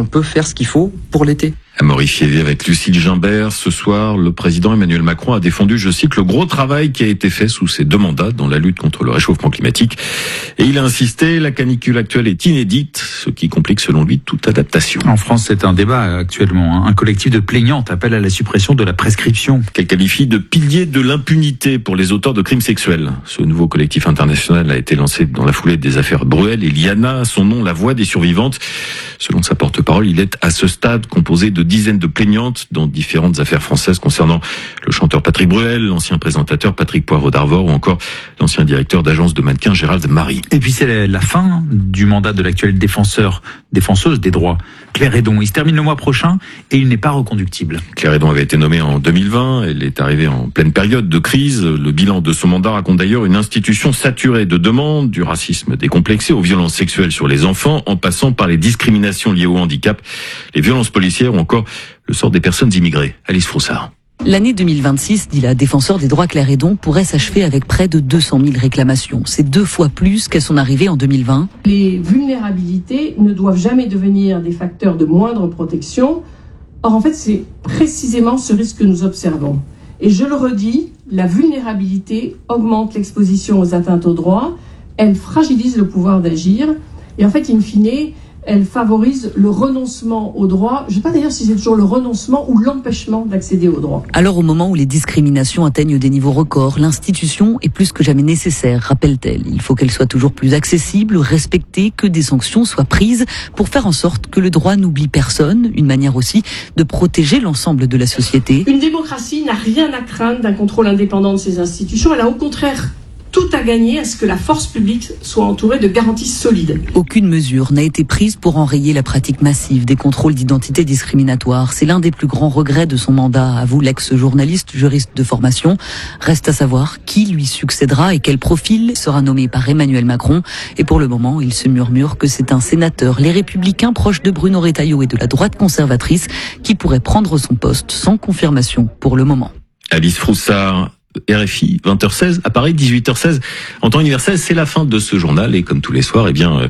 qu'on peut faire ce qu'il faut pour l'été. Amaury Fiévé avec Lucille Gimbert. Ce soir, le président Emmanuel Macron a défendu, je cite, le gros travail qui a été fait sous ses 2 mandats dans la lutte contre le réchauffement climatique. Et il a insisté, la canicule actuelle est inédite, ce qui complique selon lui toute adaptation. En France, c'est un débat actuellement. Un collectif de plaignantes appelle à la suppression de la prescription. Qu'elle qualifie de pilier de l'impunité pour les auteurs de crimes sexuels. Ce nouveau collectif international a été lancé dans la foulée des affaires Bruel et Liana, à son nom la voix des survivantes. Selon sa porte-parole, il est à ce stade composé de dizaines de plaignantes dans différentes affaires françaises concernant le chanteur Patrick Bruel, l'ancien présentateur Patrick Poivre d'Arvor ou encore l'ancien directeur d'agence de mannequins Gérald Marie. Et puis c'est la fin du mandat de l'actuelle défenseuse des droits, Claire Hédon. Il se termine le mois prochain et il n'est pas reconductible. Claire Hédon avait été nommée en 2020. Elle est arrivée en pleine période de crise. Le bilan de son mandat raconte d'ailleurs une institution saturée de demandes, du racisme décomplexé aux violences sexuelles sur les enfants, en passant par les discriminations liées au handicap, les violences policières ou encore le sort des personnes immigrées. Alice Froussard. L'année 2026, dit la défenseur des droits Claire Hédon, pourrait s'achever avec près de 200 000 réclamations. C'est 2 fois plus qu'à son arrivée en 2020. Les vulnérabilités ne doivent jamais devenir des facteurs de moindre protection. Or, en fait, c'est précisément ce risque que nous observons. Et je le redis, la vulnérabilité augmente l'exposition aux atteintes aux droits, elle fragilise le pouvoir d'agir, et en fait, in fine, elle favorise le renoncement aux droits. Je ne sais pas d'ailleurs si c'est toujours le renoncement ou l'empêchement d'accéder aux droits. Alors au moment où les discriminations atteignent des niveaux records, l'institution est plus que jamais nécessaire, rappelle-t-elle. Il faut qu'elle soit toujours plus accessible, respectée, que des sanctions soient prises pour faire en sorte que le droit n'oublie personne. Une manière aussi de protéger l'ensemble de la société. Une démocratie n'a rien à craindre d'un contrôle indépendant de ses institutions. Elle a au contraire tout à gagner à ce que la force publique soit entourée de garanties solides. Aucune mesure n'a été prise pour enrayer la pratique massive des contrôles d'identité discriminatoires. C'est l'un des plus grands regrets de son mandat, avoue l'ex-journaliste juriste de formation. Reste à savoir qui lui succédera et quel profil sera nommé par Emmanuel Macron. Et pour le moment, il se murmure que c'est un sénateur, les Républicains proches de Bruno Retailleau et de la droite conservatrice, qui pourrait prendre son poste sans confirmation pour le moment. Alice Froussard. RFI, 20h16, à Paris, 18h16. En temps universel, c'est la fin de ce journal. Et comme tous les soirs,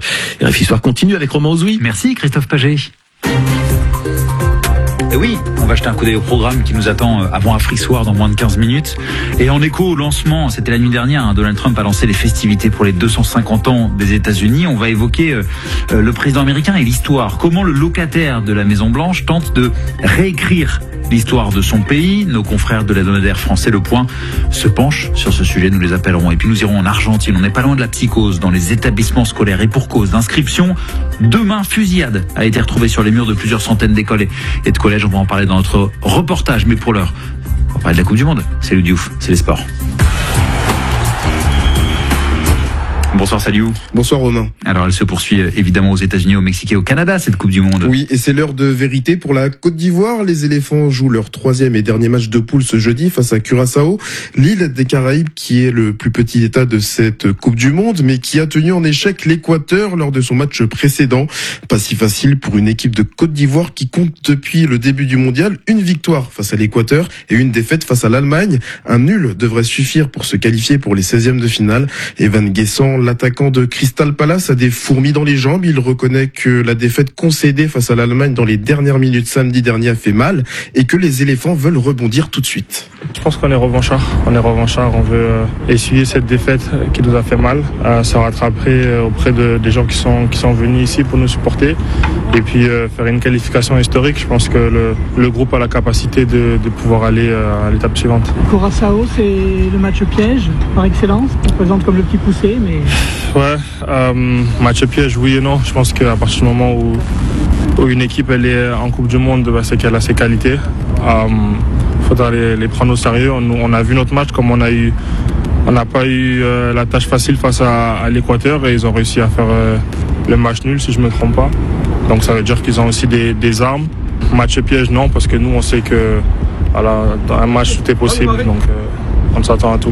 RFI Soir continue avec Romain Ozoui. Merci Christophe Paget. Et oui, on va jeter un coup d'œil au programme qui nous attend avant Afrique Soir dans moins de 15 minutes. Et en écho au lancement, c'était la nuit dernière, Donald Trump a lancé les festivités pour les 250 ans des États-Unis. On va évoquer le président américain et l'histoire. Comment le locataire de la Maison-Blanche tente de réécrire l'histoire de son pays. Nos confrères de l'hebdomadaire français Le Point se penchent sur ce sujet, nous les appellerons. Et puis nous irons en Argentine, on n'est pas loin de la psychose dans les établissements scolaires. Et pour cause d'inscription, demain, fusillade a été retrouvée sur les murs de plusieurs centaines d'écoles et de collèges. On va en parler dans notre reportage, mais pour l'heure, on va parler de la Coupe du Monde. Salut Diouf, c'est les sports. Bonsoir Saliou. Bonsoir Romain. Alors elle se poursuit évidemment aux États-Unis, au Mexique et au Canada, cette Coupe du Monde. Oui, et c'est l'heure de vérité pour la Côte d'Ivoire. Les éléphants jouent leur 3e et dernier match de poule ce jeudi face à Curaçao, l'île des Caraïbes qui est le plus petit état de cette Coupe du Monde, mais qui a tenu en échec l'Équateur lors de son match précédent. Pas si facile pour une équipe de Côte d'Ivoire qui compte depuis le début du mondial une victoire face à l'Équateur et une défaite face à l'Allemagne. Un nul devrait suffire pour se qualifier pour les 16e de finale. Evan Guessant, l'attaquant de Crystal Palace, a des fourmis dans les jambes. Il reconnaît que la défaite concédée face à l'Allemagne dans les dernières minutes samedi dernier a fait mal et que les éléphants veulent rebondir tout de suite. Je pense qu'on est revanchard. On veut essuyer cette défaite qui nous a fait mal, se rattraper auprès des gens qui sont venus ici pour nous supporter et puis faire une qualification historique. Je pense que le groupe a la capacité de pouvoir aller à l'étape suivante. Curaçao, c'est le match piège par excellence. On présente comme le petit poussé, mais... Ouais, match piège, oui et non. Je pense qu'à partir du moment où une équipe elle est en Coupe du Monde, c'est qu'elle a ses qualités. Il faudra les prendre au sérieux. On a vu notre match comme on n'a pas eu la tâche facile face à l'Équateur et ils ont réussi à faire le match nul si je ne me trompe pas. Donc ça veut dire qu'ils ont aussi des armes. Match piège, non, parce que nous on sait que voilà, dans un match tout est possible. Donc on s'attend à tout.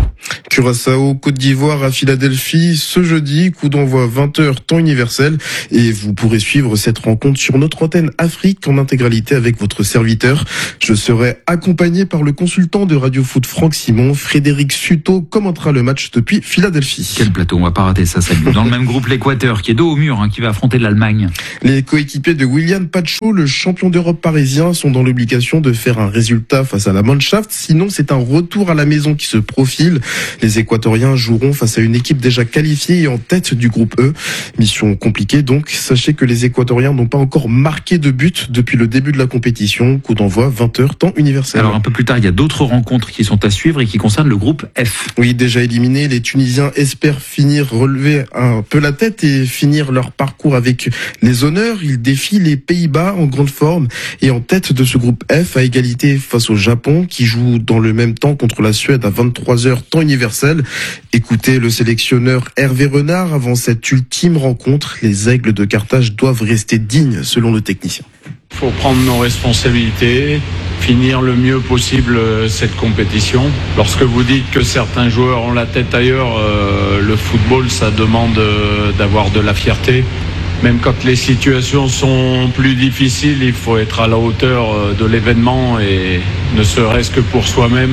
Curaçao, Côte d'Ivoire à Philadelphie, ce jeudi, coup d'envoi 20h, temps universel. Et vous pourrez suivre cette rencontre sur notre antenne Afrique en intégralité avec votre serviteur. Je serai accompagné par le consultant de Radio Foot Franck Simon. Frédéric Suto commentera le match depuis Philadelphie. Quel plateau, on va pas rater ça, salut. Dans le même groupe, l'Équateur, qui est dos au mur, qui va affronter l'Allemagne. Les coéquipiers de William Pacho, le champion d'Europe parisien, sont dans l'obligation de faire un résultat face à la Mannschaft. Sinon, c'est un retour à la maison qui se profile. Les Équatoriens joueront face à une équipe déjà qualifiée et en tête du groupe E. Mission compliquée donc. Sachez que les Équatoriens n'ont pas encore marqué de but depuis le début de la compétition. Coup d'envoi 20h, temps universel. Alors un peu plus tard, il y a d'autres rencontres qui sont à suivre et qui concernent le groupe F. Oui, déjà éliminés, les Tunisiens espèrent relever un peu la tête et finir leur parcours avec les honneurs. Ils défient les Pays-Bas en grande forme et en tête de ce groupe F à égalité face au Japon qui joue dans le même temps contre la Suède à 23h, temps universel. Écoutez le sélectionneur Hervé Renard avant cette ultime rencontre. Les Aigles de Carthage doivent rester dignes selon le technicien. Il faut prendre nos responsabilités, finir le mieux possible cette compétition. Lorsque vous dites que certains joueurs ont la tête ailleurs, le football, ça demande d'avoir de la fierté. Même quand les situations sont plus difficiles, il faut être à la hauteur de l'événement et ne serait-ce que pour soi-même,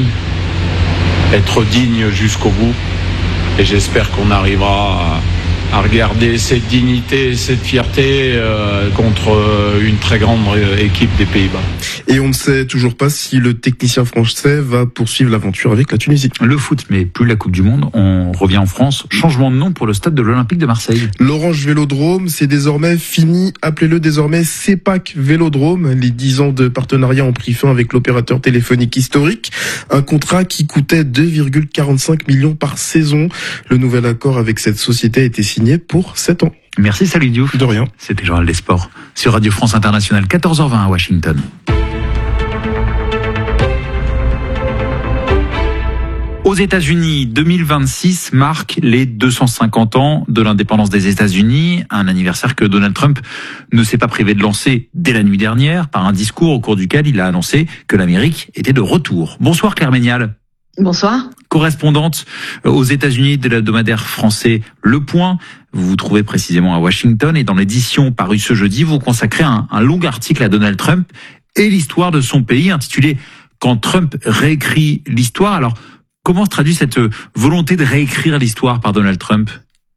être digne jusqu'au bout. Et j'espère qu'on arrivera à regarder cette dignité et cette fierté contre une très grande équipe des Pays-Bas. Et on ne sait toujours pas si le technicien français va poursuivre l'aventure avec la Tunisie. Le foot, mais plus la Coupe du Monde, on revient en France. Changement de nom pour le stade de l'Olympique de Marseille. L'Orange Vélodrome, c'est désormais fini. Appelez-le désormais CEPAC Vélodrome. Les 10 ans de partenariat ont pris fin avec l'opérateur téléphonique historique. Un contrat qui coûtait 2,45 millions par saison. Le nouvel accord avec cette société a été signé pour 7 ans. Merci, salut Diouf. De rien. C'était Journal des Sports sur Radio France Internationale, 14h20 à Washington. Aux États-Unis, 2026 marque les 250 ans de l'indépendance des États-Unis, un anniversaire que Donald Trump ne s'est pas privé de lancer dès la nuit dernière par un discours au cours duquel il a annoncé que l'Amérique était de retour. Bonsoir Claire Ménial. Bonsoir. Correspondante aux États-Unis de l'hebdomadaire français Le Point. Vous vous trouvez précisément à Washington et dans l'édition parue ce jeudi, vous consacrez un long article à Donald Trump et l'histoire de son pays intitulé « Quand Trump réécrit l'histoire ». Alors, comment se traduit cette volonté de réécrire l'histoire par Donald Trump ?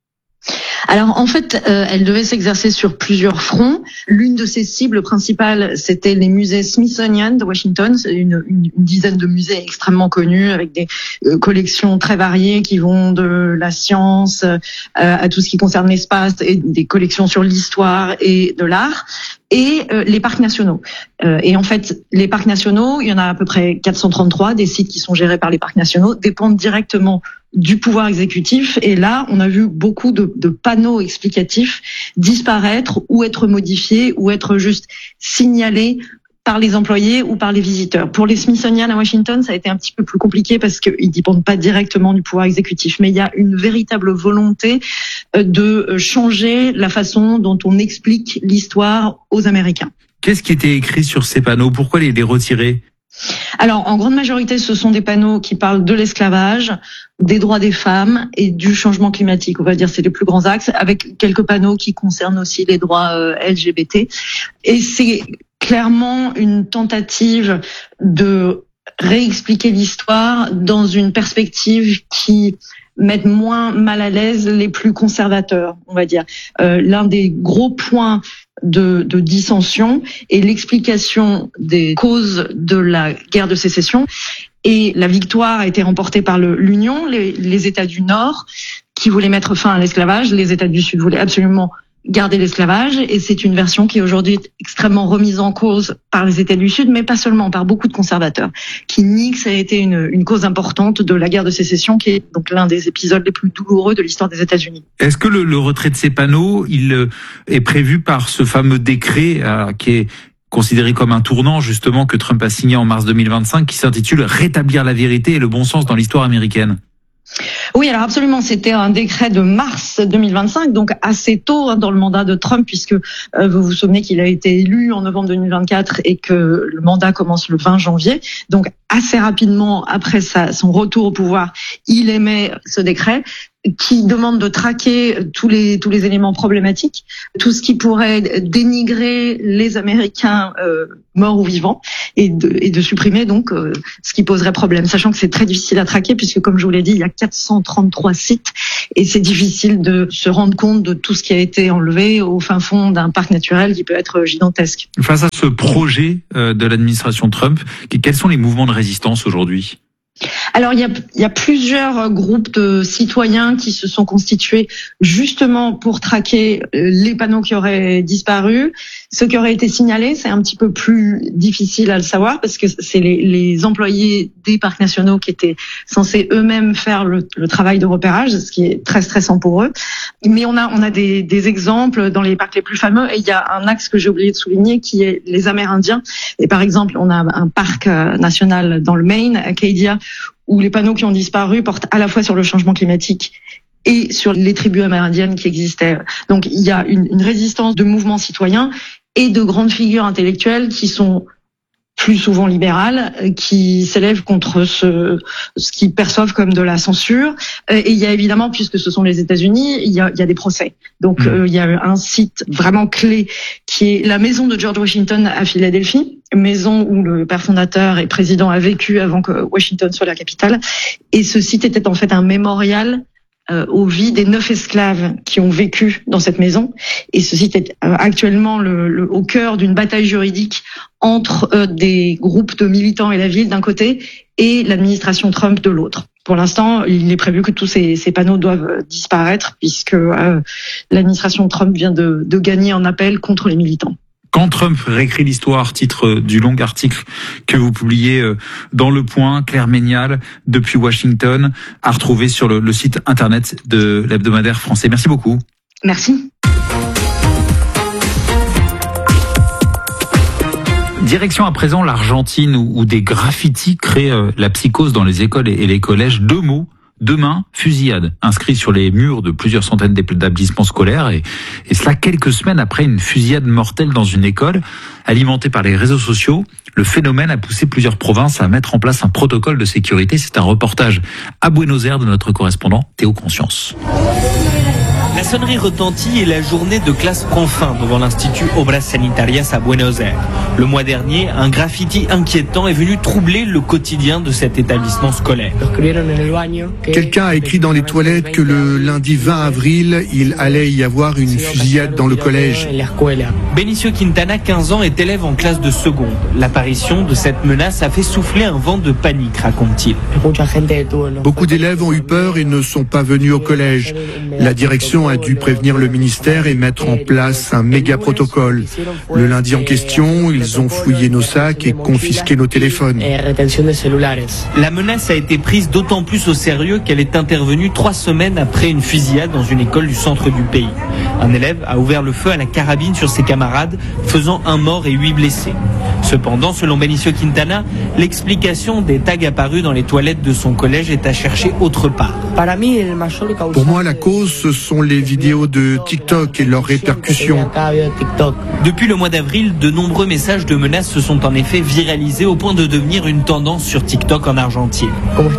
Alors en fait, elle devait s'exercer sur plusieurs fronts. L'une de ses cibles principales, c'était les musées Smithsonian de Washington. C'est une dizaine de musées extrêmement connus avec des collections très variées qui vont de la science à tout ce qui concerne l'espace et des collections sur l'histoire et de l'art. Et les parcs nationaux. Et en fait, les parcs nationaux, il y en a à peu près 433, des sites qui sont gérés par les parcs nationaux, dépendent directement du pouvoir exécutif. Et là, on a vu beaucoup de panneaux explicatifs disparaître ou être modifiés ou être juste signalés par les employés ou par les visiteurs. Pour les Smithsonian à Washington, ça a été un petit peu plus compliqué parce qu'ils dépendent pas directement du pouvoir exécutif. Mais il y a une véritable volonté de changer la façon dont on explique l'histoire aux Américains. Qu'est-ce qui était écrit sur ces panneaux ? Pourquoi les retirer ? Alors, en grande majorité, ce sont des panneaux qui parlent de l'esclavage, des droits des femmes et du changement climatique. On va dire c'est les plus grands axes, avec quelques panneaux qui concernent aussi les droits LGBT. Et c'est clairement une tentative de réexpliquer l'histoire dans une perspective qui mette moins mal à l'aise les plus conservateurs, on va dire. L'un des gros points de dissension est l'explication des causes de la guerre de sécession. Et la victoire a été remportée par l'Union, les États du Nord, qui voulaient mettre fin à l'esclavage. Les États du Sud voulaient absolument garder l'esclavage, et c'est une version qui est aujourd'hui extrêmement remise en cause par les États du Sud, mais pas seulement, par beaucoup de conservateurs, qui nient que ça a été une cause importante de la guerre de sécession, qui est donc l'un des épisodes les plus douloureux de l'histoire des États-Unis. Est-ce que le retrait de ces panneaux, il est prévu par ce fameux décret qui est considéré comme un tournant, justement, que Trump a signé en mars 2025, qui s'intitule « Rétablir la vérité et le bon sens dans l'histoire américaine » ? Oui, alors absolument, c'était un décret de mars 2025, donc assez tôt dans le mandat de Trump, puisque vous vous souvenez qu'il a été élu en novembre 2024 et que le mandat commence le 20 janvier. Donc assez rapidement après son retour au pouvoir, il émet ce décret qui demande de traquer tous les éléments problématiques, tout ce qui pourrait dénigrer les Américains morts ou vivants, et de supprimer donc ce qui poserait problème, sachant que c'est très difficile à traquer puisque, comme je vous l'ai dit, il y a 433 sites et c'est difficile de se rendre compte de tout ce qui a été enlevé au fin fond d'un parc naturel qui peut être gigantesque. Face à ce projet de l'administration Trump, quels sont les mouvements de résistance aujourd'hui ? Alors il y a plusieurs groupes de citoyens qui se sont constitués justement pour traquer les panneaux qui auraient disparu. Ceux qui auraient été signalés, c'est un petit peu plus difficile à le savoir parce que c'est les employés des parcs nationaux qui étaient censés eux-mêmes faire le travail de repérage, ce qui est très stressant pour eux. Mais on a des exemples dans les parcs les plus fameux, et il y a un axe que j'ai oublié de souligner qui est les Amérindiens. Et par exemple, on a un parc national dans le Maine, Acadia, où les panneaux qui ont disparu portent à la fois sur le changement climatique et sur les tribus amérindiennes qui existaient. Donc il y a une résistance de mouvements citoyens et de grandes figures intellectuelles qui sont plus souvent libérales, qui s'élèvent contre ce qu'ils perçoivent comme de la censure. Et il y a évidemment, puisque ce sont les États-Unis, il y a des procès. Donc il y a un site vraiment clé qui est la maison de George Washington à Philadelphie, maison où le père fondateur et président a vécu avant que Washington soit la capitale. Et ce site était en fait un mémorial aux vies des 9 esclaves qui ont vécu dans cette maison. Et ce site est actuellement au cœur d'une bataille juridique entre des groupes de militants et la ville d'un côté et l'administration Trump de l'autre. Pour l'instant, il est prévu que tous ces panneaux doivent disparaître puisque l'administration Trump vient de gagner en appel contre les militants. Quand Trump réécrit l'histoire, titre du long article que vous publiez dans Le Point, Claire Ménial, depuis Washington, à retrouver sur le site internet de l'hebdomadaire français. Merci beaucoup. Merci. Direction à présent l'Argentine où des graffitis créent la psychose dans les écoles et les collèges. 2 mots. Demain, fusillade, inscrit sur les murs de plusieurs centaines d'établissements scolaires, et cela quelques semaines après une fusillade mortelle dans une école. Alimentée par les réseaux sociaux, le phénomène a poussé plusieurs provinces à mettre en place un protocole de sécurité. C'est un reportage à Buenos Aires de notre correspondant Théo Conscience. La sonnerie retentit et la journée de classe prend fin devant l'Institut Obras Sanitarias à Buenos Aires. Le mois dernier, un graffiti inquiétant est venu troubler le quotidien de cet établissement scolaire. Quelqu'un a écrit dans les toilettes que le lundi 20 avril, il allait y avoir une fusillade dans le collège. Benicio Quintana, 15 ans, est élève en classe de seconde. L'apparition de cette menace a fait souffler un vent de panique, raconte-t-il. Beaucoup d'élèves ont eu peur et ne sont pas venus au collège. La direction a dû prévenir le ministère et mettre en place un méga protocole. Le lundi en question, ils ont fouillé nos sacs et confisqué nos téléphones. La menace a été prise d'autant plus au sérieux qu'elle est intervenue 3 semaines après une fusillade dans une école du centre du pays. Un élève a ouvert le feu à la carabine sur ses camarades, faisant 1 mort et 8 blessés. Cependant, selon Benicio Quintana, l'explication des tags apparus dans les toilettes de son collège est à chercher autre part. Pour moi, la cause, ce sont les vidéos de TikTok et leurs répercussions. Depuis le mois d'avril, de nombreux messages de menaces se sont en effet viralisés au point de devenir une tendance sur TikTok en Argentine.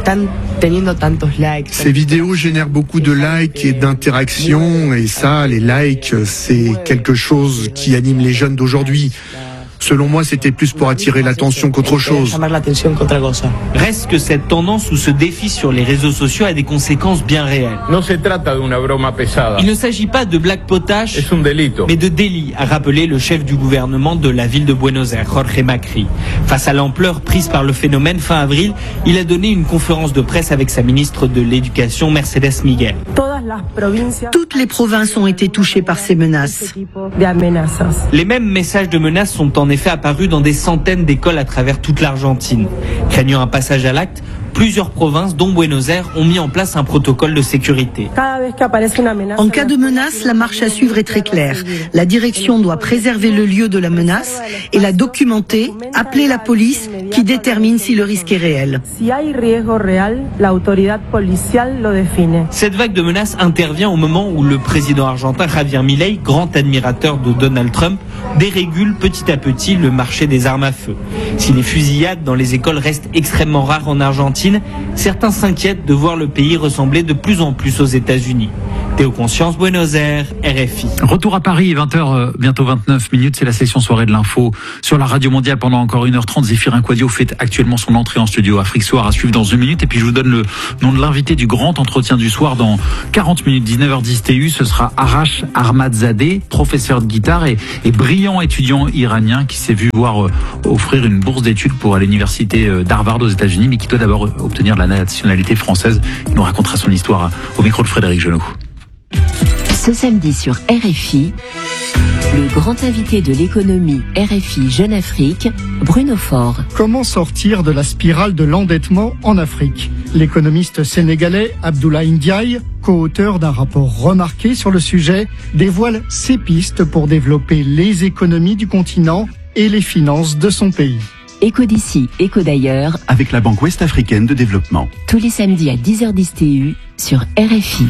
Ces vidéos génèrent beaucoup de likes et d'interactions, et ça, les likes, c'est quelque chose qui anime les jeunes d'aujourd'hui. Selon moi, c'était plus pour attirer l'attention qu'autre chose. Reste que cette tendance ou ce défi sur les réseaux sociaux a des conséquences bien réelles. Il ne s'agit pas de blague potache, mais de délit, a rappelé le chef du gouvernement de la ville de Buenos Aires, Jorge Macri. Face à l'ampleur prise par le phénomène fin avril, il a donné une conférence de presse avec sa ministre de l'Éducation, Mercedes Miguel. Toutes les provinces ont été touchées par ces menaces. Les mêmes messages de menaces sont en effet apparus dans des centaines d'écoles à travers toute l'Argentine. Craignant un passage à l'acte, Plusieurs provinces, dont Buenos Aires, ont mis en place un protocole de sécurité. En cas de menace, la marche à suivre est très claire. La direction doit préserver le lieu de la menace et la documenter, appeler la police qui détermine si le risque est réel. Cette vague de menaces intervient au moment où le président argentin Javier Milei, grand admirateur de Donald Trump, dérégule petit à petit le marché des armes à feu. Si les fusillades dans les écoles restent extrêmement rares en Argentine, certains s'inquiètent de voir le pays ressembler de plus en plus aux États-Unis. Théo Conscience, Buenos Aires, RFI. Retour à Paris, 20h, bientôt 29 minutes, c'est la session soirée de l'info sur la radio mondiale pendant encore 1h30. Zéphirin Quadio fait actuellement son entrée en studio. Afrique Soir à suivre dans 1 minute. Et puis je vous donne le nom de l'invité du grand entretien du soir dans 40 minutes, 19h10 TU. Ce sera Arash Ahmadzadeh, professeur de guitare et brillant étudiant iranien qui s'est vu voir offrir une bourse d'études pour l'université d'Harvard aux États-Unis, mais qui doit d'abord obtenir la nationalité française. Il nous racontera son histoire au micro de Frédéric Genot. Ce samedi sur RFI, le grand invité de l'économie RFI Jeune Afrique, Bruno Faure. Comment sortir de la spirale de l'endettement en Afrique ? L'économiste sénégalais Abdoulaye Ndiaye, co-auteur d'un rapport remarqué sur le sujet, dévoile ses pistes pour développer les économies du continent et les finances de son pays. Écho d'ici, écho d'ailleurs, avec la Banque Ouest-Africaine de Développement. Tous les samedis à 10h10 TU sur RFI.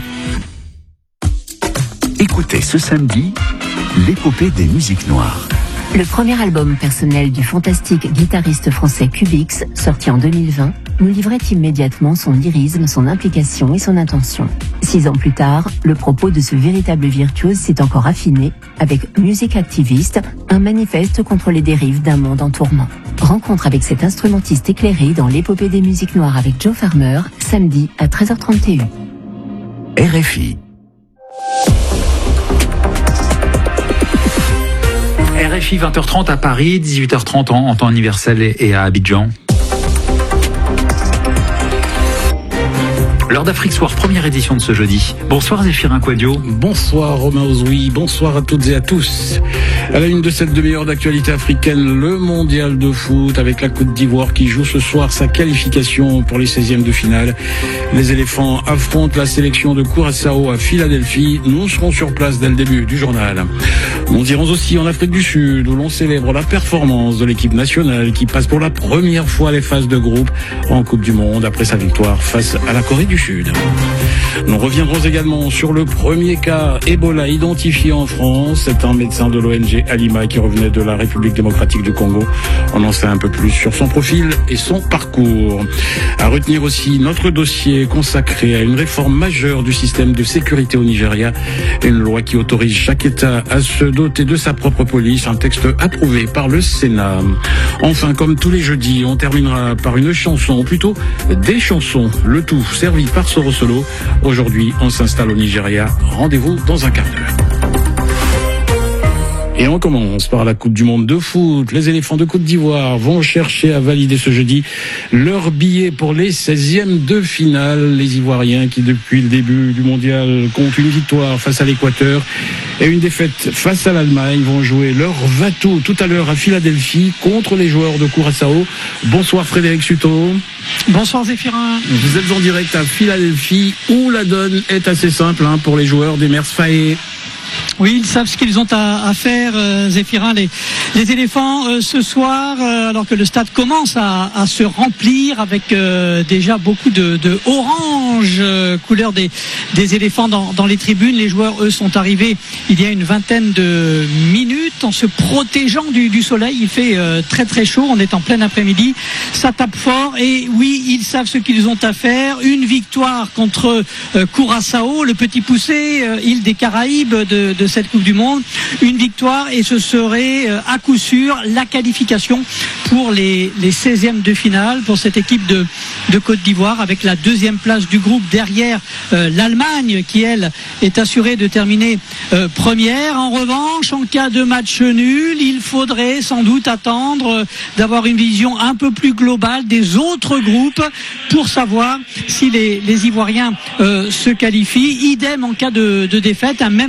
Écoutez ce samedi, l'épopée des musiques noires. Le premier album personnel du fantastique guitariste français Cubix, sorti en 2020, nous livrait immédiatement son lyrisme, son implication et son intention. 6 ans plus tard, le propos de ce véritable virtuose s'est encore affiné avec Musique Activiste, un manifeste contre les dérives d'un monde en tourment. Rencontre avec cet instrumentiste éclairé dans l'épopée des musiques noires avec Joe Farmer, samedi à 13h30 TU. RFI. RFI 20h30 à Paris, 18h30 en temps universel et à Abidjan. L'heure d'Afrique Soir, première édition de ce jeudi. Bonsoir Zéphirin Quadio. Bonsoir Romain Ozoui, bonsoir à toutes et à tous. À la une de cette demi-heure d'actualité africaine, le mondial de foot avec la Côte d'Ivoire qui joue ce soir sa qualification pour les 16e de finale. Les éléphants affrontent la sélection de Curaçao à Philadelphie. Nous serons sur place dès le début du journal. Nous irons aussi en Afrique du Sud où l'on célèbre la performance de l'équipe nationale qui passe pour la première fois les phases de groupe en Coupe du Monde après sa victoire face à la Corée du Sud. Nous reviendrons également sur le premier cas Ebola identifié en France. C'est un médecin de l'ONG Alima qui revenait de la République démocratique du Congo. On en sait un peu plus sur son profil et son parcours. À retenir aussi notre dossier consacré à une réforme majeure du système de sécurité au Nigeria. Une loi qui autorise chaque État à se doter de sa propre police. Un texte approuvé par le Sénat. Enfin, comme tous les jeudis, on terminera par une chanson, ou plutôt des chansons. Le tout servi par Soro Solo. Aujourd'hui, on s'installe au Nigeria. Rendez-vous dans un quart d'heure. Et on commence par la Coupe du Monde de foot. Les éléphants de Côte d'Ivoire vont chercher à valider ce jeudi leur billet pour les 16e de finale. Les Ivoiriens qui, depuis le début du mondial, comptent une victoire face à l'Équateur et une défaite face à l'Allemagne, vont jouer leur va-tout tout à l'heure à Philadelphie contre les joueurs de Curaçao. Bonsoir Frédéric Suto. Bonsoir Zéphirin. Vous êtes en direct à Philadelphie où la donne est assez simple pour les joueurs des Mers Faé. Oui, ils savent ce qu'ils ont à faire, Zéphirin, les éléphants ce soir, alors que le stade commence à se remplir avec déjà beaucoup de orange, couleur des éléphants dans les tribunes. Les joueurs, eux, sont arrivés il y a une vingtaine de minutes en se protégeant du soleil. Il fait très très chaud, on est en plein après-midi, ça tape fort et oui, ils savent ce qu'ils ont à faire. Une victoire contre Curaçao, le petit poussé, île des Caraïbes de cette Coupe du Monde, une victoire et ce serait à coup sûr la qualification pour les 16e de finale pour cette équipe de Côte d'Ivoire avec la 2e place du groupe derrière l'Allemagne qui elle est assurée de terminer première. En revanche, en cas de match nul, il faudrait sans doute attendre d'avoir une vision un peu plus globale des autres groupes pour savoir si les Ivoiriens se qualifient. Idem en cas de défaite, même en cas de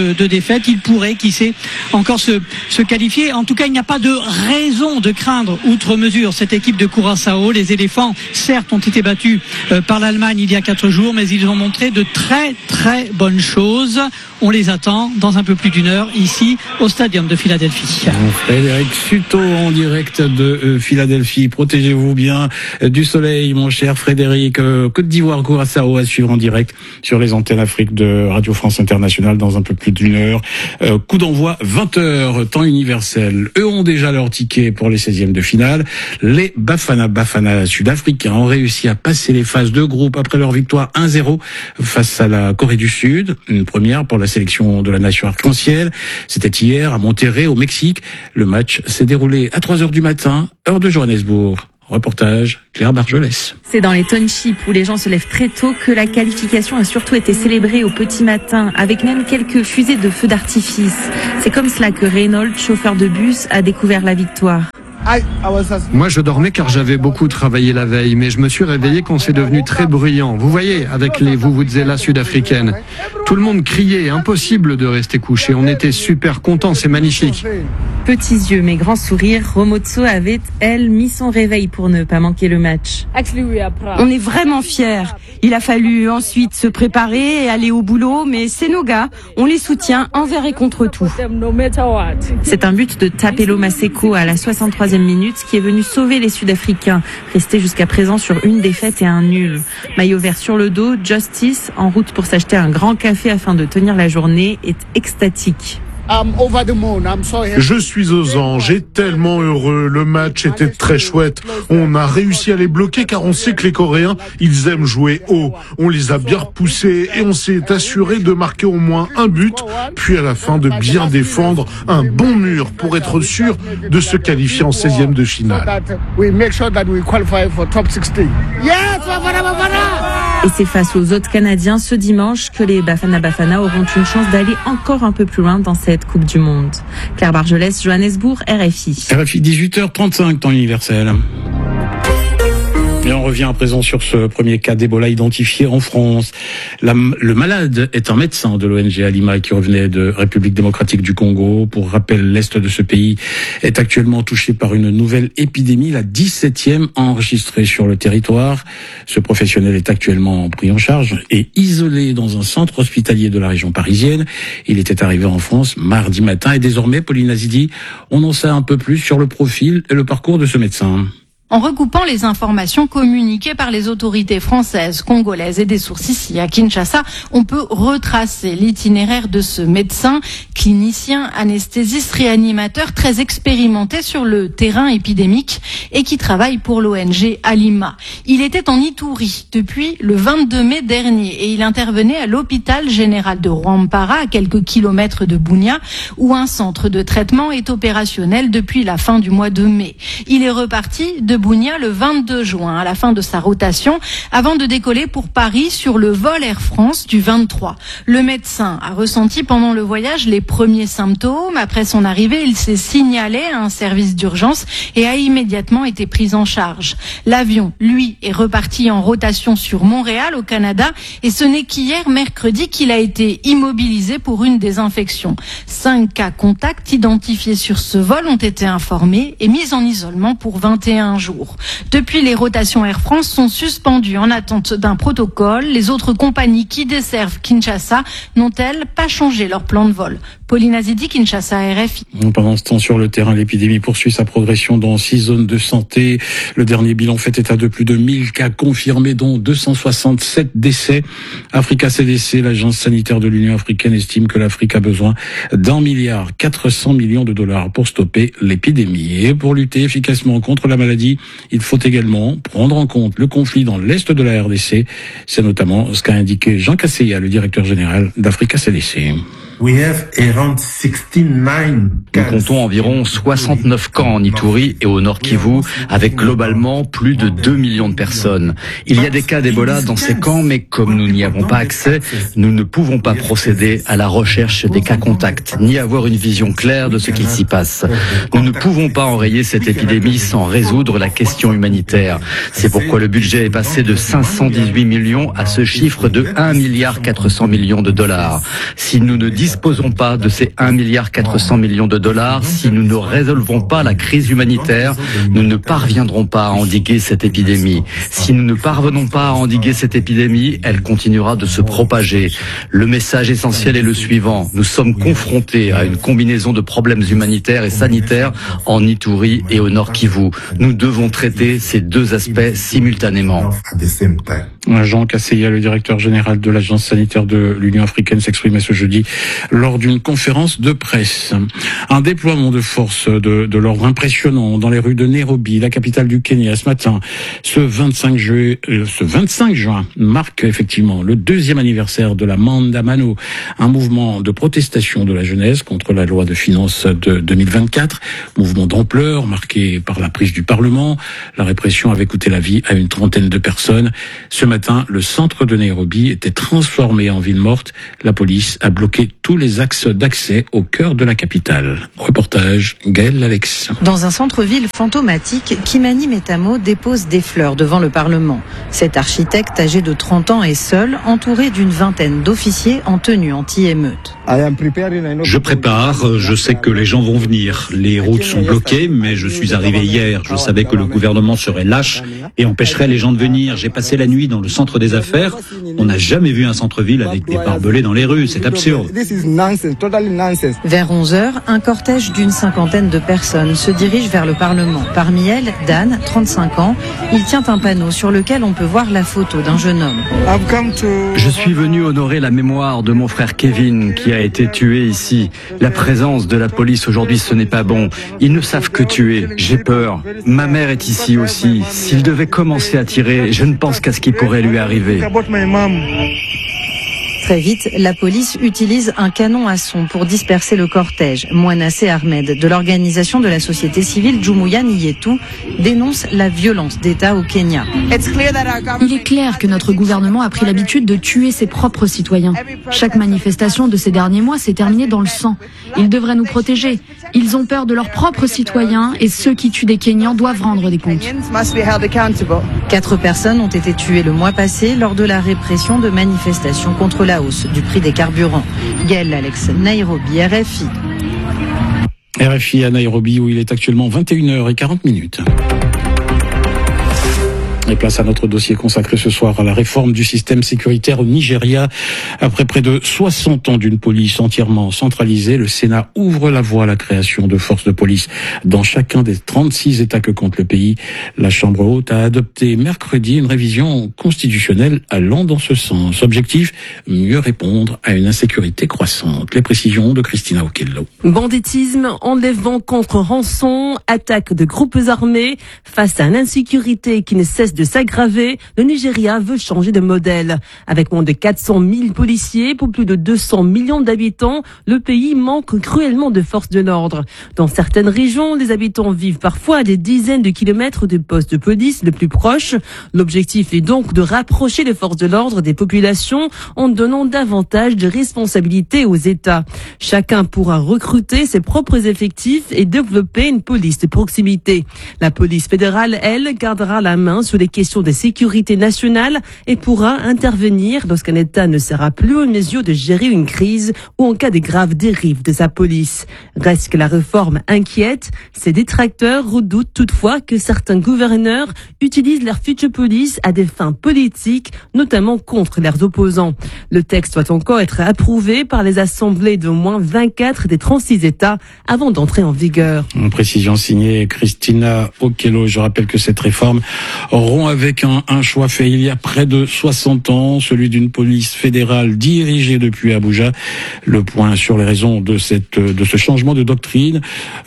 de défaite. Il pourrait, qui sait, encore se qualifier. En tout cas, il n'y a pas de raison de craindre outre mesure cette équipe de Curaçao. Les éléphants, certes, ont été battus par l'Allemagne il y a 4 jours, mais ils ont montré de très très bonnes choses. On les attend dans un peu plus d'1 heure ici au Stadium de Philadelphie. Frédéric Suto en direct de Philadelphie. Protégez-vous bien du soleil, mon cher Frédéric. Côte d'Ivoire, Curaçao à suivre en direct sur les antennes Afrique de Radio France Internationale dans un peu plus d'1 heure. Coup d'envoi 20h, temps universel. Eux ont déjà leur ticket pour les 16e de finale. Les Bafana sud-africains ont réussi à passer les phases de groupe après leur victoire 1-0 face à la Corée du Sud. Une première pour la sélection de la nation arc-en-ciel. C'était hier à Monterrey, au Mexique. Le match s'est déroulé à 3h du matin, heure de Johannesburg. Reportage, Claire Bargelès. C'est dans les townships où les gens se lèvent très tôt que la qualification a surtout été célébrée au petit matin, avec même quelques fusées de feux d'artifice. C'est comme cela que Reynolds, chauffeur de bus, a découvert la victoire. Moi, je dormais car j'avais beaucoup travaillé la veille, mais je me suis réveillé quand c'est devenu très bruyant. Vous voyez, avec les vuvuzelas sud-africaines. Tout le monde criait, impossible de rester couché. On était super contents, c'est magnifique. Petits yeux mais grands sourires, Romotso avait, elle, mis son réveil pour ne pas manquer le match. On est vraiment fiers. Il a fallu ensuite se préparer et aller au boulot, mais c'est nos gars. On les soutient envers et contre tout. C'est un but de Tapelo Maseko à la 63e minute qui est venu sauver les Sud-Africains, restés jusqu'à présent sur une défaite et un nul. Maillot vert sur le dos, Justice, en route pour s'acheter un grand café afin de tenir la journée, est extatique. Je suis aux anges et tellement heureux. Le match était très chouette. On a réussi à les bloquer car on sait que les Coréens, ils aiment jouer haut. On les a bien repoussés et on s'est assuré de marquer au moins un but, puis à la fin de bien défendre un bon mur pour être sûr de se qualifier en 16e de finale. Et c'est face aux autres Canadiens ce dimanche que les Bafana auront une chance d'aller encore un peu plus loin dans cette Coupe du Monde. Claire Bargelès, Johannesburg, RFI. RFI 18h35, temps universel. Et on revient à présent sur ce premier cas d'Ebola identifié en France. Le malade est un médecin de l'ONG Alima qui revenait de République démocratique du Congo. Pour rappel, l'est de ce pays est actuellement touché par une nouvelle épidémie, la 17e enregistrée sur le territoire. Ce professionnel est actuellement pris en charge et isolé dans un centre hospitalier de la région parisienne. Il était arrivé en France mardi matin et désormais, Pauline Azidi, on en sait un peu plus sur le profil et le parcours de ce médecin. En recoupant les informations communiquées par les autorités françaises, congolaises et des sources ici à Kinshasa, on peut retracer l'itinéraire de ce médecin, clinicien, anesthésiste, réanimateur très expérimenté sur le terrain épidémique et qui travaille pour l'ONG Alima. Il était en Ituri depuis le 22 mai dernier et il intervenait à l'hôpital général de Rwampara, à quelques kilomètres de Bunia, où un centre de traitement est opérationnel depuis la fin du mois de mai. Il est reparti de Bunia le 22 juin, à la fin de sa rotation, avant de décoller pour Paris sur le vol Air France du 23. Le médecin a ressenti pendant le voyage les premiers symptômes. Après son arrivée, il s'est signalé à un service d'urgence et a immédiatement été pris en charge. L'avion, lui, est reparti en rotation sur Montréal, au Canada, et ce n'est qu'hier, mercredi, qu'il a été immobilisé pour une désinfection. 5 cas contacts identifiés sur ce vol ont été informés et mis en isolement pour 21 jours. Depuis, les rotations Air France sont suspendues en attente d'un protocole. Les autres compagnies qui desservent Kinshasa n'ont-elles pas changé leur plan de vol? Pauline Azidi, Kinshasa, RFI. Pendant ce temps, sur le terrain, l'épidémie poursuit sa progression dans 6 zones de santé. Le dernier bilan fait état de plus de 1000 cas confirmés, dont 267 décès. Africa CDC, l'agence sanitaire de l'Union africaine, estime que l'Afrique a besoin d'1,4 milliard de dollars pour stopper l'épidémie. Et pour lutter efficacement contre la maladie, il faut également prendre en compte le conflit dans l'est de la RDC. C'est notamment ce qu'a indiqué Jean Casseya, le directeur général d'Africa CDC. Nous comptons environ 69 camps en Ituri et au Nord Kivu, avec globalement plus de 2 millions de personnes. Il y a des cas d'Ebola dans ces camps, mais comme nous n'y avons pas accès, nous ne pouvons pas procéder à la recherche des cas contacts, ni avoir une vision claire de ce qu'il s'y passe. Nous ne pouvons pas enrayer cette épidémie sans résoudre la question humanitaire. C'est pourquoi le budget est passé de 518 millions à ce chiffre de 1,4 milliard de dollars. Si nous ne disposons disposons pas de ces 1,4 milliard de dollars, si nous ne résolvons pas la crise humanitaire, nous ne parviendrons pas à endiguer cette épidémie. Si nous ne parvenons pas à endiguer cette épidémie, elle continuera de se propager. Le message essentiel est le suivant. Nous sommes confrontés à une combinaison de problèmes humanitaires et sanitaires en Ituri et au Nord Kivu. Nous devons traiter ces deux aspects simultanément. Jean Casseya, le directeur général de l'Agence sanitaire de l'Union africaine, s'exprimait ce jeudi lors d'une conférence de presse. Un déploiement de forces de l'ordre impressionnant dans les rues de Nairobi, la capitale du Kenya, ce matin. Ce 25 juin marque effectivement le 2e anniversaire de la Maandamano, un mouvement de protestation de la jeunesse contre la loi de finances de 2024, mouvement d'ampleur marqué par la prise du Parlement. La répression avait coûté la vie à une trentaine de personnes. Ce matin, le centre de Nairobi était transformé en ville morte. La police a bloqué tous les axes d'accès au cœur de la capitale. Reportage Gaël Alex. Dans un centre-ville fantomatique, Kimani Metamo dépose des fleurs devant le Parlement. Cet architecte âgé de 30 ans est seul, entouré d'une vingtaine d'officiers en tenue anti-émeute. Je prépare, je sais que les gens vont venir. Les routes sont bloquées, mais je suis arrivé hier. Je savais que le gouvernement serait lâche et empêcherait les gens de venir. J'ai passé la nuit dans le centre des affaires. On n'a jamais vu un centre-ville avec des barbelés dans les rues. C'est absurde. Vers 11h, un cortège d'une cinquantaine de personnes se dirige vers le Parlement. Parmi elles, Dan, 35 ans. Il tient un panneau sur lequel on peut voir la photo d'un jeune homme. Je suis venu honorer la mémoire de mon frère Kevin qui a été tué ici. La présence de la police aujourd'hui, ce n'est pas bon. Ils ne savent que tuer. J'ai peur. Ma mère est ici aussi. S'il devait commencer à tirer, je ne pense qu'à ce qui pourrait lui arriver. Très vite, la police utilise un canon à son pour disperser le cortège. Mouanassé Ahmed, de l'organisation de la société civile Jumuiya Yetu, dénonce la violence d'État au Kenya. Il est clair que notre gouvernement a pris l'habitude de tuer ses propres citoyens. Chaque manifestation de ces derniers mois s'est terminée dans le sang. Ils devraient nous protéger. Ils ont peur de leurs propres citoyens et ceux qui tuent des Kenyans doivent rendre des comptes. 4 personnes ont été tuées le mois passé lors de la répression de manifestations contre la hausse du prix des carburants. Gaël Alex, Nairobi, RFI. RFI à Nairobi où il est actuellement 21h40. Et place à notre dossier consacré ce soir à la réforme du système sécuritaire au Nigeria. Après près de 60 ans d'une police entièrement centralisée, le Sénat ouvre la voie à la création de forces de police dans chacun des 36 États que compte le pays. La Chambre haute a adopté mercredi une révision constitutionnelle allant dans ce sens. Objectif, mieux répondre à une insécurité croissante. Les précisions de Christina Okello. Banditisme, enlèvement contre rançon, attaque de groupes armés. Face à l'insécurité qui ne cesse de s'aggraver, le Nigeria veut changer de modèle. Avec moins de 400 000 policiers pour plus de 200 millions d'habitants, le pays manque cruellement de forces de l'ordre. Dans certaines régions, les habitants vivent parfois à des dizaines de kilomètres du poste de police le plus proche. L'objectif est donc de rapprocher les forces de l'ordre des populations en donnant davantage de responsabilités aux États. Chacun pourra recruter ses propres effectifs et développer une police de proximité. La police fédérale, elle, gardera la main sur les questions de sécurité nationale et pourra intervenir lorsqu'un État ne sera plus en mesure de gérer une crise ou en cas de graves dérives de sa police. Reste que la réforme inquiète. Ses détracteurs redoutent toutefois que certains gouverneurs utilisent leur future police à des fins politiques, notamment contre leurs opposants. Le texte doit encore être approuvé par les assemblées d'au moins 24 des 36 États avant d'entrer en vigueur. Une précision signée Christina Okello. Je rappelle que cette réforme rompt avec un choix fait il y a près de 60 ans, celui d'une police fédérale dirigée depuis Abuja. Le point sur les raisons de ce changement de doctrine.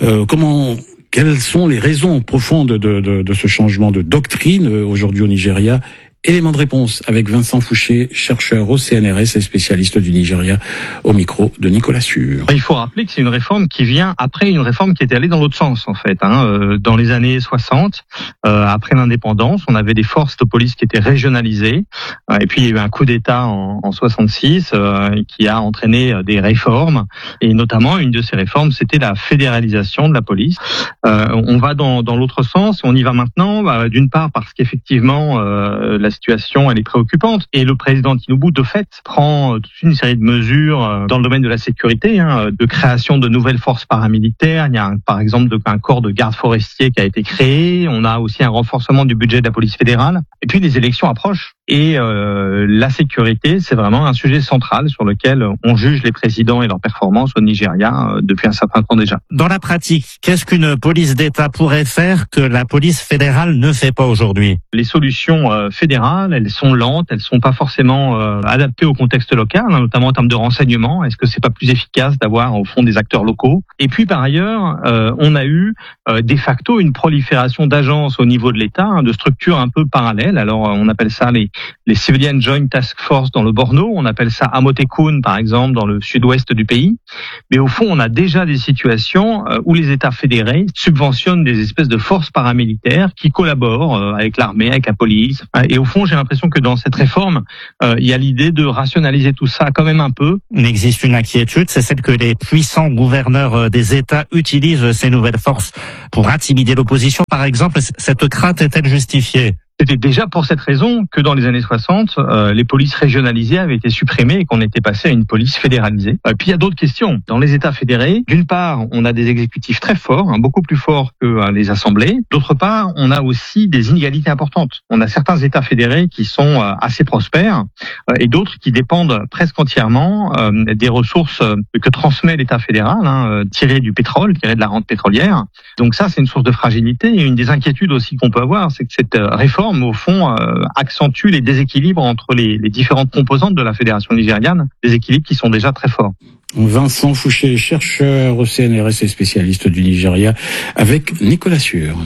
Quelles sont les raisons profondes de ce changement de doctrine aujourd'hui au Nigeria? Élément de réponse avec Vincent Fouché, chercheur au CNRS et spécialiste du Nigeria, au micro de Nicolas Sûr. Il faut rappeler que c'est une réforme qui vient après une réforme qui était allée dans l'autre sens, en fait. Dans les années 60, après l'indépendance, on avait des forces de police qui étaient régionalisées. Et puis, il y a eu un coup d'État en 66 qui a entraîné des réformes. Et notamment, une de ces réformes, c'était la fédéralisation de la police. On va dans l'autre sens. On y va maintenant, d'une part parce qu'effectivement, la situation, elle est préoccupante. Et le président Tinubu, de fait, prend toute une série de mesures dans le domaine de la sécurité, de création de nouvelles forces paramilitaires. Il y a par exemple un corps de gardes forestiers qui a été créé. On a aussi un renforcement du budget de la police fédérale. Et puis les élections approchent. Et la sécurité, c'est vraiment un sujet central sur lequel on juge les présidents et leurs performances au Nigeria depuis un certain temps déjà. Dans la pratique, qu'est-ce qu'une police d'État pourrait faire que la police fédérale ne fait pas aujourd'hui? Les solutions fédérales, elles sont lentes, elles sont pas forcément adaptées au contexte local, notamment en termes de renseignement. Est-ce que c'est pas plus efficace d'avoir au fond des acteurs locaux? Et puis par ailleurs, on a eu de facto une prolifération d'agences au niveau de l'État, de structures un peu parallèles. Alors on appelle ça les Civilian Joint Task Force dans le Borno, on appelle ça Amotekun par exemple dans le sud-ouest du pays. Mais au fond, on a déjà des situations où les États fédérés subventionnent des espèces de forces paramilitaires qui collaborent avec l'armée, avec la police. Et au fond, j'ai l'impression que dans cette réforme, il y a l'idée de rationaliser tout ça quand même un peu. Il existe une inquiétude, c'est celle que les puissants gouverneurs des États utilisent ces nouvelles forces pour intimider l'opposition. Par exemple, cette crainte est-elle justifiée? C'était déjà pour cette raison que dans les années 60, les polices régionalisées avaient été supprimées et qu'on était passé à une police fédéralisée. Puis il y a d'autres questions. Dans les États fédérés, d'une part, on a des exécutifs très forts, beaucoup plus forts que les assemblées. D'autre part, on a aussi des inégalités importantes. On a certains États fédérés qui sont assez prospères et d'autres qui dépendent presque entièrement des ressources que transmet l'État fédéral, tirées du pétrole, tirées de la rente pétrolière. Donc ça, c'est une source de fragilité. Et une des inquiétudes aussi qu'on peut avoir, c'est que cette réforme au fond, accentue les déséquilibres entre les différentes composantes de la fédération nigériane, des équilibres qui sont déjà très forts. Vincent Fouché, chercheur au CNRS et spécialiste du Nigeria, avec Nicolas Sûr.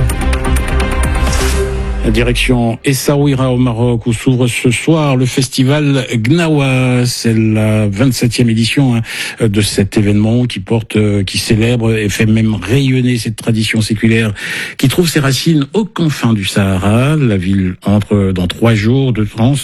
Direction Essaouira au Maroc où s'ouvre ce soir le festival Gnawa. C'est la 27e édition de cet événement qui célèbre et fait même rayonner cette tradition séculaire qui trouve ses racines aux confins du Sahara. La ville entre dans 3 jours de transe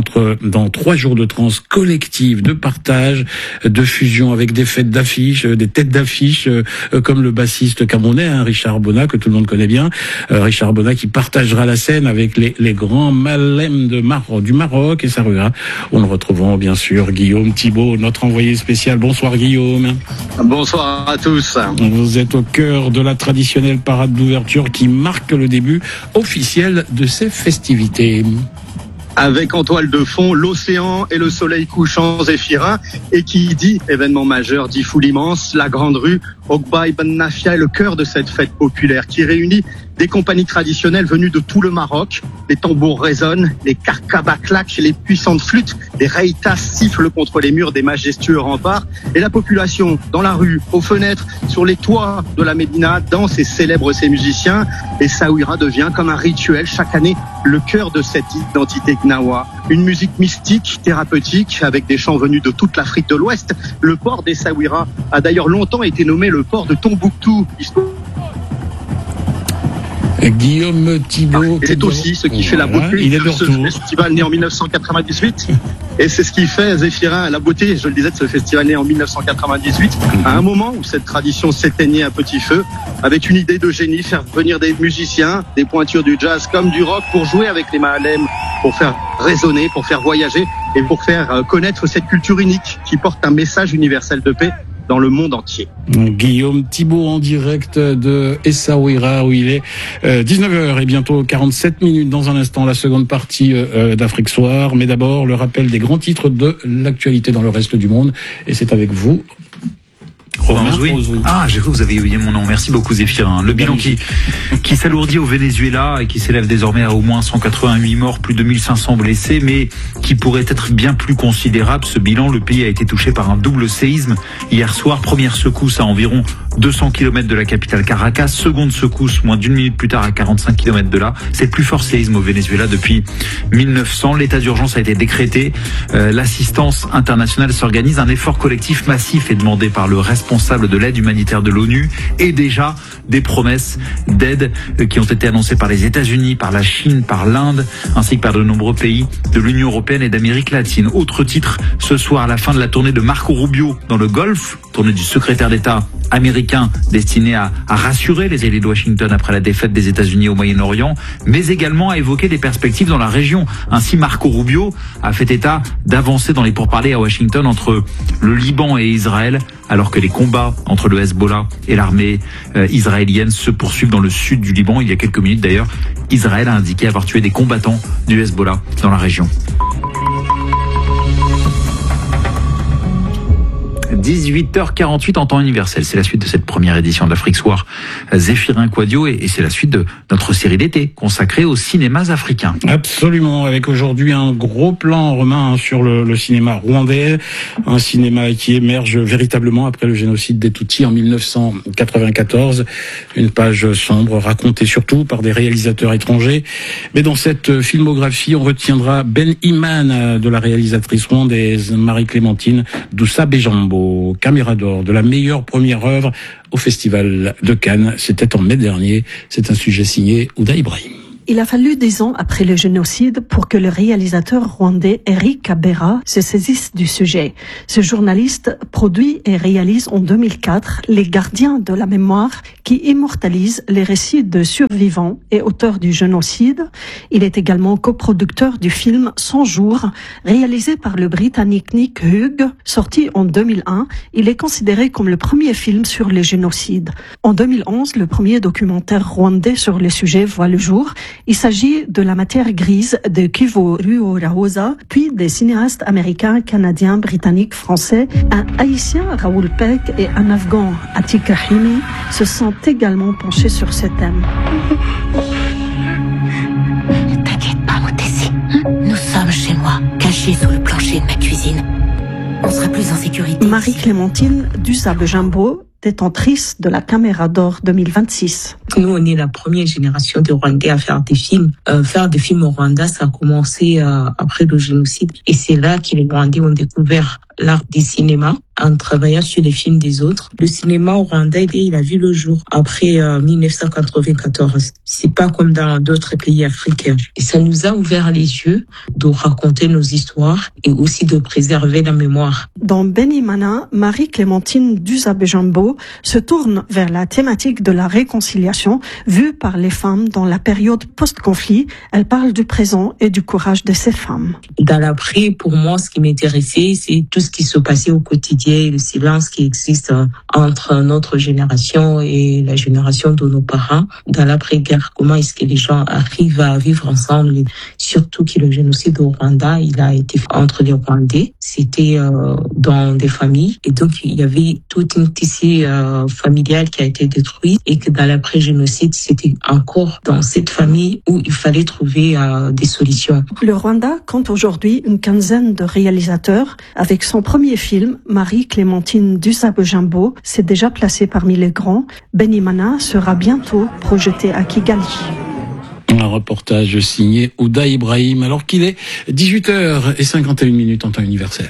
collective, de partage, de fusion avec des fêtes d'affiches, des têtes d'affiches comme le bassiste camerounais Richard Bona que tout le monde connaît bien. Richard Bona qui partagera la scène avec les grands malèmes du Maroc et Sarura. On le retrouvons bien sûr Guillaume Thibault, notre envoyé spécial. Bonsoir Guillaume. Bonsoir à tous. Vous êtes au cœur de la traditionnelle parade d'ouverture qui marque le début officiel de ces festivités. Avec en toile de fond l'océan et le soleil couchant zéphirin. Et qui dit événement majeur dit foule immense. La grande rue Ogba Ibn Nafia est le cœur de cette fête populaire qui réunit des compagnies traditionnelles venues de tout le Maroc. Les tambours résonnent, les karkabas claquent, les puissantes flûtes, les reitas sifflent contre les murs des majestueux remparts. Et la population, dans la rue, aux fenêtres, sur les toits de la Médina, danse et célèbre ses musiciens. Et Saouira devient comme un rituel chaque année le cœur de cette identité Gnawa. Une musique mystique, thérapeutique, avec des chants venus de toute l'Afrique de l'Ouest. Le port des Saouira a d'ailleurs longtemps été nommé le port de Tombouctou. Guillaume Thibault. C'est aussi ce qui fait la beauté de ce festival né en 1998. Et c'est ce qui fait, Zéphirin, la beauté, je le disais, de ce festival né en 1998, à un moment où cette tradition s'éteignait à petit feu, avec une idée de génie, faire venir des musiciens, des pointures du jazz comme du rock, pour jouer avec les malèmes, pour faire résonner, pour faire voyager et pour faire connaître cette culture unique qui porte un message universel de paix dans le monde entier. Guillaume Thibault en direct de Essaouira où il est 19h et bientôt 47 minutes. Dans un instant, la seconde partie d'Afrique Soir. Mais d'abord, le rappel des grands titres de l'actualité dans le reste du monde. Et c'est avec vous, Romain Zoui. Ah, j'ai cru que vous avez oublié mon nom. Merci beaucoup, Zéphirin. Le bilan qui s'alourdit au Venezuela et qui s'élève désormais à au moins 188 morts, plus de 1500 blessés, mais qui pourrait être bien plus considérable. Ce bilan, le pays a été touché par un double séisme hier soir. Première secousse à environ 200 km de la capitale Caracas. Seconde secousse, moins d'une minute plus tard, à 45 km de là. C'est le plus fort séisme au Venezuela depuis 1900. L'état d'urgence a été décrété. L'assistance internationale s'organise. Un effort collectif massif est demandé par le responsable de l'aide humanitaire de l'ONU et déjà des promesses d'aide qui ont été annoncées par les États-Unis, par la Chine, par l'Inde, ainsi que par de nombreux pays de l'Union européenne et d'Amérique latine. Autre titre, ce soir, à la fin de la tournée de Marco Rubio dans le Golfe, tournée du secrétaire d'État américain africain destiné à rassurer les élites de Washington après la défaite des États-Unis au Moyen-Orient, mais également à évoquer des perspectives dans la région. Ainsi, Marco Rubio a fait état d'avancées dans les pourparlers à Washington entre le Liban et Israël, alors que les combats entre le Hezbollah et l'armée israélienne se poursuivent dans le sud du Liban. Il y a quelques minutes d'ailleurs, Israël a indiqué avoir tué des combattants du Hezbollah dans la région. 18h48 en temps universel. C'est la suite de cette première édition de l'Afrique Soir. Zéphirin Quadio, et c'est la suite de notre série d'été consacrée aux cinémas africains. Absolument, avec aujourd'hui un gros plan romain sur le cinéma rwandais, un cinéma qui émerge véritablement après le génocide des Tutsis en 1994. Une page sombre racontée surtout par des réalisateurs étrangers. Mais dans cette filmographie, on retiendra Ben Iman de la réalisatrice rwandaise Marie-Clémentine Doussa-Bejambo, Caméra d'or de la meilleure première œuvre au Festival de Cannes. C'était en mai dernier. C'est un sujet signé Ouda Ibrahim. Il a fallu 10 ans après le génocide pour que le réalisateur rwandais Eric Kabera se saisisse du sujet. Ce journaliste produit et réalise en 2004 Les Gardiens de la mémoire, qui immortalise les récits de survivants et auteurs du génocide. Il est également coproducteur du film 100 jours, réalisé par le Britannique Nick Hughes, sorti en 2001. Il est considéré comme le premier film sur le génocide. En 2011, le premier documentaire rwandais sur le sujet voit le jour. Il s'agit de La matière grise de Kivo Ruorahosa, puis des cinéastes américains, canadiens, britanniques, français. Un haïtien, Raoul Peck, et un afghan, Atik Rahimi, se sont également penchés sur ce thème. T'inquiète pas, Motessi. Nous sommes chez moi, cachés sous le plancher de ma cuisine. On sera plus en sécurité. Marie-Clémentine Doussa-Bejambo, détentrice de la Caméra d'or 2026. Nous, on est la première génération de Rwandais à faire des films. Faire des films au Rwanda, ça a commencé après le génocide. Et c'est là que les Rwandais ont découvert l'art du cinéma en travaillant sur les films des autres. Le cinéma au Rwanda, il a vu le jour après 1994. C'est pas comme dans d'autres pays africains. Et ça nous a ouvert les yeux de raconter nos histoires et aussi de préserver la mémoire. Dans Benimana, Marie-Clémentine Doussa-Bejambo se tourne vers la thématique de la réconciliation vue par les femmes dans la période post-conflit. Elle parle du présent et du courage de ces femmes. Dans l'après, pour moi, ce qui m'intéressait, c'est tout ce qui se passait au quotidien, le silence qui existe entre notre génération et la génération de nos parents. Dans l'après-guerre, comment est-ce que les gens arrivent à vivre ensemble? Surtout que le génocide au Rwanda, il a été fait entre les Rwandais. C'était dans des familles. Et donc, il y avait toute une tissé familiale qui a été détruite. Et que dans l'après-génocide, c'était encore dans cette famille où il fallait trouver des solutions. Le Rwanda compte aujourd'hui une quinzaine de réalisateurs. Avec son premier film, Marie-Clémentine Doussa-Bejambo s'est déjà placée parmi les grands. Benimana sera bientôt projeté à Kigali. Un reportage signé Ouda Ibrahim, alors qu'il est 18h51 en temps universel.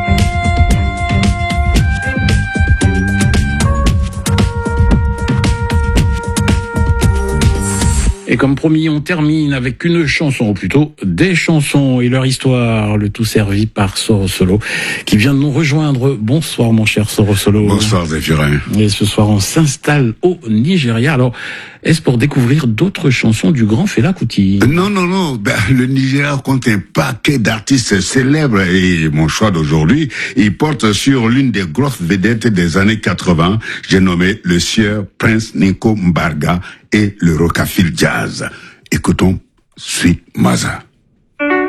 Et comme promis, on termine avec une chanson, ou plutôt des chansons et leur histoire, le tout servi par Soro Solo, qui vient de nous rejoindre. Bonsoir mon cher Soro Solo. Bonsoir Zéphirin. Et ce soir, on s'installe au Nigeria. Alors, est-ce pour découvrir d'autres chansons du grand Fela Kuti? Non. Le Nigeria compte un paquet d'artistes célèbres et mon choix d'aujourd'hui, il porte sur l'une des grosses vedettes des années 80. J'ai nommé le sieur Prince Ninko Mbarga et le Rockafil Jazz. Écoutons Sweet Mother.